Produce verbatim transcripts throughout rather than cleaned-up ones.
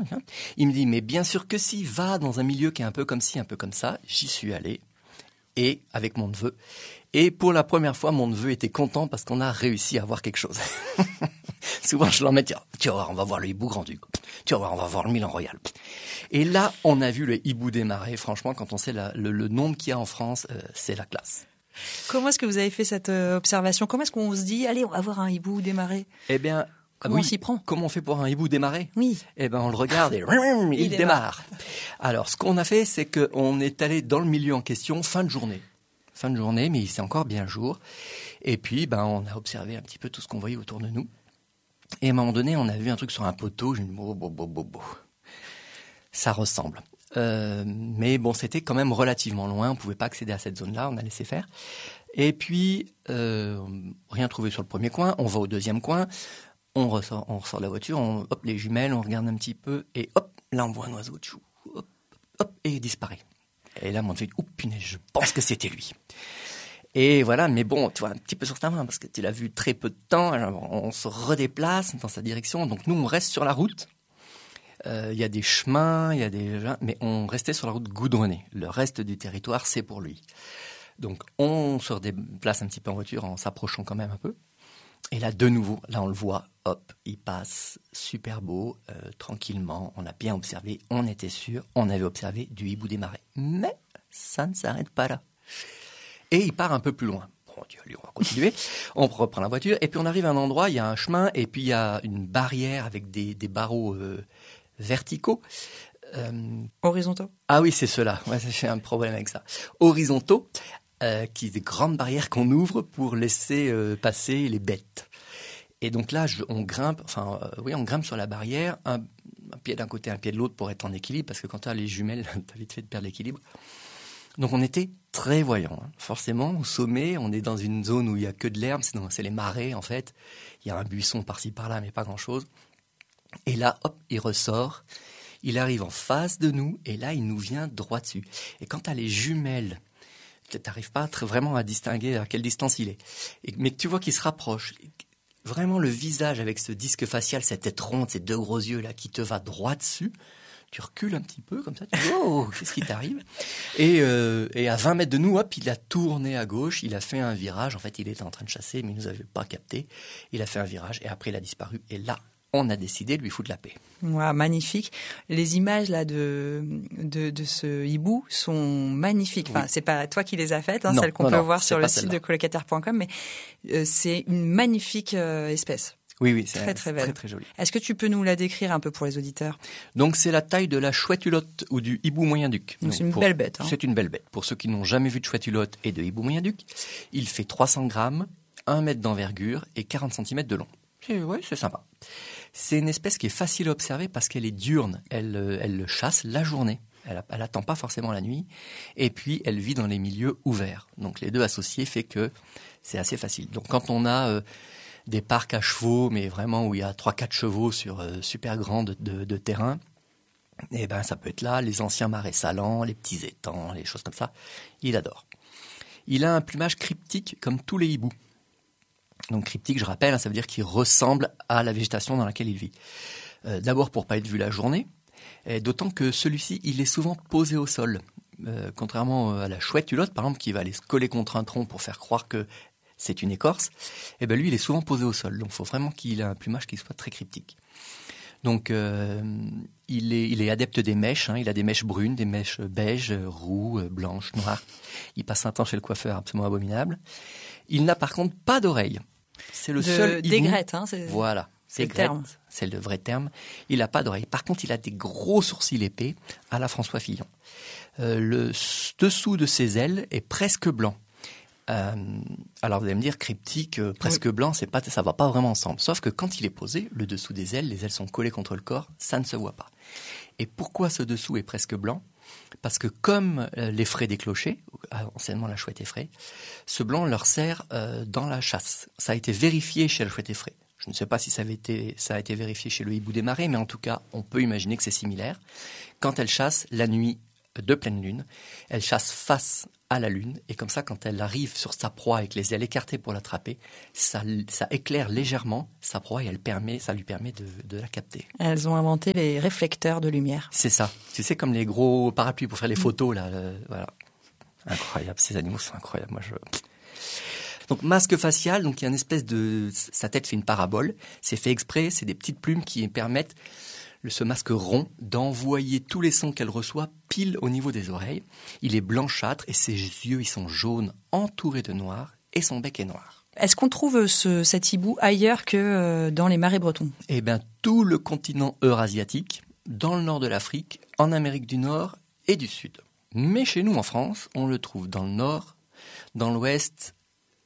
Il me dit, mais bien sûr que si, va dans un milieu qui est un peu comme ci, un peu comme ça. J'y suis allé, et avec mon neveu. Et pour la première fois, mon neveu était content parce qu'on a réussi à voir quelque chose. Souvent, je l'emmène, tiens, tu vas voir, on va voir le hibou grand-duc. Tu vas voir, on va voir le Milan Royal. Et là, on a vu le hibou des marais. Franchement, quand on sait la, le, le nombre qu'il y a en France, euh, c'est la classe. Comment est-ce que vous avez fait cette euh, observation? Comment est-ce qu'on se dit, allez, on va voir un hibou des marais? Eh bien, comment oui, on s'y prend? Comment on fait pour un hibou des marais? Oui. Eh ben, on le regarde et il, il démarre. démarre. Alors, ce qu'on a fait, c'est qu'on est allé dans le milieu en question fin de journée. Fin de journée, mais il s'est encore bien jour. Et puis, ben, on a observé un petit peu tout ce qu'on voyait autour de nous. Et à un moment donné, on a vu un truc sur un poteau. J'ai dit, bon, bon, bon, bon, bon. Ça ressemble. Euh, mais bon, c'était quand même relativement loin. On ne pouvait pas accéder à cette zone-là. On a laissé faire. Et puis, euh, rien trouvé sur le premier coin. On va au deuxième coin. On ressort, on ressort de la voiture. On, hop, les jumelles, on regarde un petit peu. Et hop, là, on voit un oiseau de chou. Hop, hop, et il disparaît. Et là, mon fils dit, oh punaise, je pense que c'était lui. Et voilà, mais bon, tu vois, un petit peu sur ta main, parce que tu l'as vu très peu de temps. Alors, on se redéplace dans sa direction. Donc nous, on reste sur la route. Il euh, y a des chemins, il y a des... mais on restait sur la route goudronnée. Le reste du territoire, c'est pour lui. Donc on se redéplace un petit peu en voiture en s'approchant quand même un peu. Et là, de nouveau, là, on le voit, hop, il passe super beau, euh, tranquillement. On a bien observé, on était sûr, on avait observé du hibou des marais. Mais ça ne s'arrête pas là. Et il part un peu plus loin. Bon, Dieu, allez, on va continuer. On reprend la voiture. Et puis on arrive à un endroit, il y a un chemin, et puis il y a une barrière avec des, des barreaux euh, verticaux. Euh... Horizontaux? Ah oui, c'est ceux-là. Ouais, j'ai un problème avec ça. Horizontaux. Euh, qui des grandes barrières qu'on ouvre pour laisser euh, passer les bêtes. Et donc là, je, on grimpe, enfin, euh, oui, on grimpe sur la barrière, un, un pied d'un côté, un pied de l'autre pour être en équilibre, parce que quand tu as les jumelles, tu as vite fait de perdre l'équilibre. Donc on était très voyants. Hein. Forcément, au sommet, on est dans une zone où il n'y a que de l'herbe, c'est, c'est les marais en fait. Il y a un buisson par-ci par-là, mais pas grand-chose. Et là, hop, il ressort, il arrive en face de nous, et là, il nous vient droit dessus. Et quand tu as les jumelles, tu n'arrives pas vraiment à distinguer à quelle distance il est. Et, mais tu vois qu'il se rapproche. Vraiment, le visage avec ce disque facial, cette tête ronde, ces deux gros yeux là qui te va droit dessus. Tu recules un petit peu comme ça. Tu dis, oh, qu'est-ce qui t'arrive? Et, euh, et à vingt mètres de nous, hop, il a tourné à gauche. Il a fait un virage. En fait, il était en train de chasser, mais il ne nous avait pas capté. Il a fait un virage et après, il a disparu. Et là, on a décidé de lui foutre la paix. Ouais, magnifique. Les images là de, de, de ce hibou sont magnifiques. Enfin, oui. C'est pas toi qui les as faites, hein, non, celles qu'on non, peut non, voir sur le site de colocataire point com, mais euh, c'est une magnifique euh, espèce. Oui, oui, c'est très, très belle. Très, très jolie. Est-ce que tu peux nous la décrire un peu pour les auditeurs? Donc, c'est la taille de la chouette-hulotte ou du hibou moyen-duc. Donc, Donc, c'est une pour... belle bête. Hein. C'est une belle bête. Pour ceux qui n'ont jamais vu de chouette-hulotte et de hibou moyen-duc, il fait trois cents grammes, un mètre d'envergure et quarante centimètres de long. C'est, ouais, c'est sympa. C'est une espèce qui est facile à observer parce qu'elle est diurne. Elle, elle chasse la journée. Elle n'attend pas forcément la nuit. Et puis, elle vit dans les milieux ouverts. Donc, les deux associés fait que c'est assez facile. Donc, quand on a euh, des parcs à chevaux, mais vraiment où il y a trois quatre chevaux sur euh, super grand de, de, de terrain, eh ben, ça peut être là. Les anciens marais salants, les petits étangs, les choses comme ça. Il adore. Il a un plumage cryptique comme tous les hiboux. Donc cryptique, je rappelle, hein, ça veut dire qu'il ressemble à la végétation dans laquelle il vit. Euh, d'abord pour pas être vu la journée, et d'autant que celui-ci, il est souvent posé au sol. Euh, contrairement à la chouette-hulotte, par exemple, qui va aller se coller contre un tronc pour faire croire que c'est une écorce, et ben lui, il est souvent posé au sol. Donc il faut vraiment qu'il ait un plumage qui soit très cryptique. Donc euh, il, est, il est adepte des mèches, hein, il a des mèches brunes, des mèches beiges, roux, blanches, noires. Il passe un temps chez le coiffeur absolument abominable. Il n'a par contre pas d'oreilles. C'est le de, seul hibou. D'aigrette, hein, c'est... Voilà, c'est, c'est le terme. C'est le vrai terme. Il n'a pas d'oreilles. Par contre, il a des gros sourcils épais à la François Fillon. Euh, le dessous de ses ailes est presque blanc. Euh, alors vous allez me dire, cryptique, euh, presque oui. blanc, c'est pas, ça va pas vraiment ensemble. Sauf que quand il est posé, le dessous des ailes, les ailes sont collées contre le corps, ça ne se voit pas. Et pourquoi ce dessous est presque blanc ? Parce que comme euh, l'effraie des clochers, anciennement la chouette effraie, ce blanc leur sert euh, dans la chasse. Ça a été vérifié chez la chouette effraie. Je ne sais pas si ça, avait été, ça a été vérifié chez le hibou des marais, mais en tout cas, on peut imaginer que c'est similaire. Quand elle chasse la nuit de pleine lune, elle chasse face à à la lune, et comme ça, quand elle arrive sur sa proie avec les ailes écartées pour l'attraper, ça, ça éclaire légèrement sa proie et elle permet, ça lui permet de, de la capter. Elles ont inventé les réflecteurs de lumière. C'est ça. Tu sais, comme les gros parapluies pour faire les photos, là. Le, voilà. Incroyable. Ces animaux sont incroyables. Moi, je... Donc, masque facial, donc il y a une espèce de... Sa tête fait une parabole. C'est fait exprès. C'est des petites plumes qui permettent, ce masque rond, d'envoyer tous les sons qu'elle reçoit pile au niveau des oreilles. Il est blanchâtre et ses yeux, ils sont jaunes, entourés de noir, et son bec est noir. Est-ce qu'on trouve ce, cet hibou ailleurs que dans les marais bretons ? Eh bien, tout le continent eurasiatique, dans le nord de l'Afrique, en Amérique du Nord et du Sud. Mais chez nous, en France, on le trouve dans le nord, dans l'ouest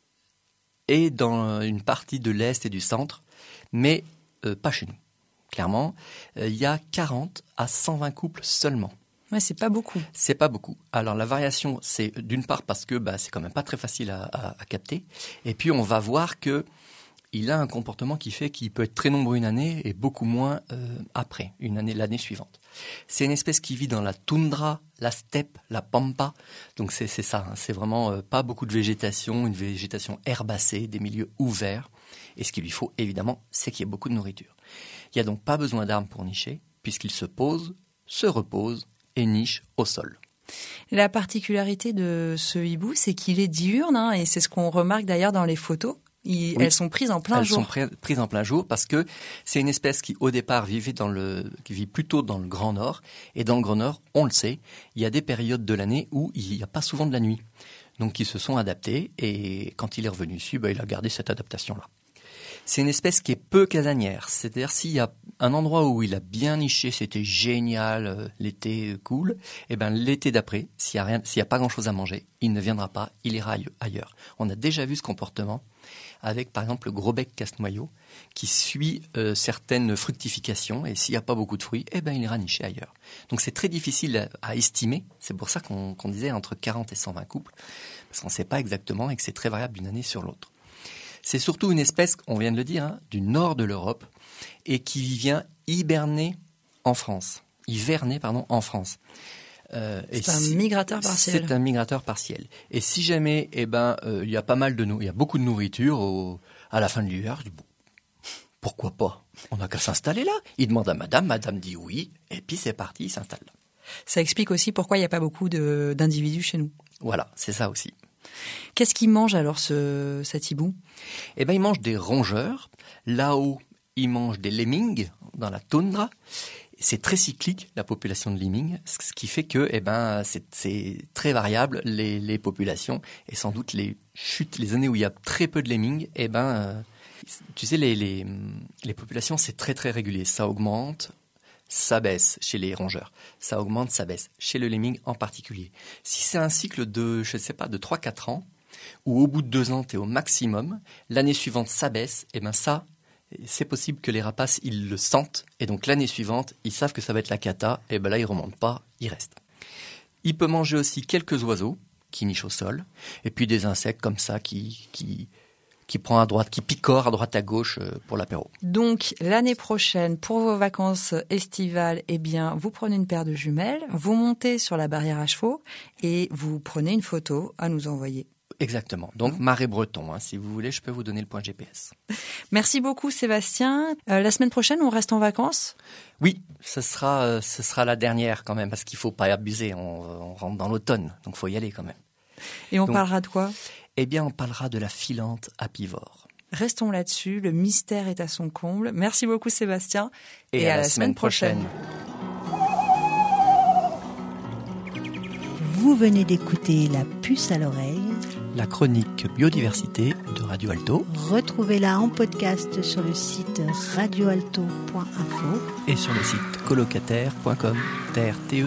et dans une partie de l'est et du centre, mais euh, pas chez nous. Clairement, il euh, y a quarante à cent vingt couples seulement. Ouais, c'est pas beaucoup. C'est pas beaucoup. Alors la variation, c'est d'une part parce que bah, c'est quand même pas très facile à, à, à capter, et puis on va voir que il a un comportement qui fait qu'il peut être très nombreux une année et beaucoup moins euh, après, une année, l'année suivante. C'est une espèce qui vit dans la toundra, la steppe, la pampa. Donc c'est, c'est ça, hein, c'est vraiment euh, pas beaucoup de végétation, une végétation herbacée, des milieux ouverts. Et ce qu'il lui faut, évidemment, c'est qu'il y ait beaucoup de nourriture. Il n'y a donc pas besoin d'armes pour nicher, puisqu'il se pose, se repose et niche au sol. La particularité de ce hibou, c'est qu'il est diurne, hein, et c'est ce qu'on remarque d'ailleurs dans les photos. Il, oui. Elles sont prises en plein elles jour. Elles sont prises en plein jour parce que c'est une espèce qui, au départ, vivait dans le, qui vit plutôt dans le Grand Nord. Et dans le Grand Nord, on le sait, il y a des périodes de l'année où il n'y a pas souvent de la nuit. Donc, ils se sont adaptés et quand il est revenu ici, ben, il a gardé cette adaptation-là. C'est une espèce qui est peu casanière. C'est-à-dire, s'il y a un endroit où il a bien niché, c'était génial, euh, l'été euh, cool, et ben l'été d'après, s'il n'y a rien, s'il n'y a pas grand-chose à manger, il ne viendra pas, il ira ailleurs. On a déjà vu ce comportement avec, par exemple, le gros bec casse-noyau, qui suit euh, certaines fructifications, et s'il n'y a pas beaucoup de fruits, eh ben il ira nicher ailleurs. Donc c'est très difficile à, à estimer, c'est pour ça qu'on, qu'on disait entre quarante et cent vingt couples, parce qu'on ne sait pas exactement et que c'est très variable d'une année sur l'autre. C'est surtout une espèce, on vient de le dire, hein, du nord de l'Europe et qui vient hiberner en France. Hiverner, pardon, en France. Euh, c'est un si, migrateur partiel. C'est un migrateur partiel. Et si jamais, eh ben, euh, il y a pas mal de nou- il y a beaucoup de nourriture au, à la fin de l'hiver, je dis, bon, pourquoi pas ? On n'a qu'à s'installer là. Il demande à madame, madame dit oui, et puis c'est parti, il s'installe là. Ça explique aussi pourquoi il n'y a pas beaucoup de, d'individus chez nous. Voilà, c'est ça aussi. Qu'est-ce qu'il mange alors, ce, cet hibou ? Eh ben, il mange des rongeurs. Là-haut, il mange des lemmings dans la toundra. C'est très cyclique, la population de lemmings, ce qui fait que eh ben, c'est, c'est très variable, les, les populations. Et sans doute, les chutes, les années où il y a très peu de lemmings, eh ben, euh, tu sais, les, les, les populations, c'est très très régulier. Ça augmente, ça baisse chez les rongeurs. Ça augmente, ça baisse. Chez le lemming en particulier. Si c'est un cycle de, je ne sais pas, de trois à quatre ans, où au bout de deux ans, tu es au maximum, l'année suivante, ça baisse, et bien ça, c'est possible que les rapaces, ils le sentent, et donc l'année suivante, ils savent que ça va être la cata, et bien là, ils ne remontent pas, ils restent. Il peut manger aussi quelques oiseaux qui nichent au sol, et puis des insectes comme ça qui... qui qui prend à droite, qui picore à droite à gauche pour l'apéro. Donc, l'année prochaine, pour vos vacances estivales, eh bien, vous prenez une paire de jumelles, vous montez sur la barrière à chevaux et vous prenez une photo à nous envoyer. Exactement. Donc, Marais Breton, hein, si vous voulez, je peux vous donner le point G P S. Merci beaucoup, Sébastien. Euh, la semaine prochaine, on reste en vacances ? Oui, ce sera, euh, ce sera la dernière quand même, parce qu'il ne faut pas abuser. On, on rentre dans l'automne, donc il faut y aller quand même. Et on donc, parlera de quoi ? Eh bien, on parlera de la filante apivore. Restons là-dessus, le mystère est à son comble. Merci beaucoup Sébastien. Et, et à, à la, la semaine, semaine prochaine. prochaine. Vous venez d'écouter La Puce à l'oreille. La chronique biodiversité de Radio Alto. Retrouvez-la en podcast sur le site radio alto point info. Et sur le site colocataire point com.